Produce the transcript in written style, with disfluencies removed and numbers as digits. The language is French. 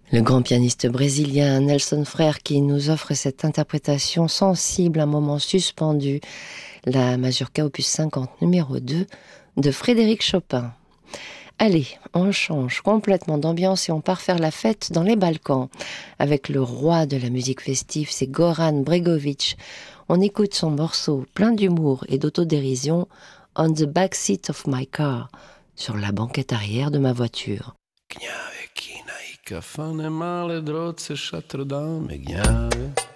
Le grand pianiste brésilien Nelson Frère qui nous offre cette interprétation sensible, un moment suspendu, la Mazurka opus 50 numéro 2 de Frédéric Chopin. Allez, on change complètement d'ambiance et on part faire la fête dans les Balkans. Avec le roi de la musique festive, c'est Goran Bregović. On écoute son morceau plein d'humour et d'autodérision, On the backseat of my car, sur la banquette arrière de ma voiture. Gnjave, kina i kafane, male droce, šatrodame, gnjave.